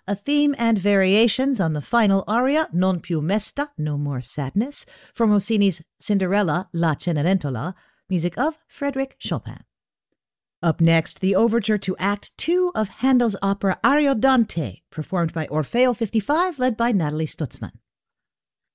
a theme and variations on the final aria, Non più mesta, No More Sadness, from Rossini's Cinderella, La Cenerentola, music of Frédéric Chopin. Up next, the overture to Act 2 of Handel's opera Ariodante, performed by Orfeo 55, led by Nathalie Stutzmann.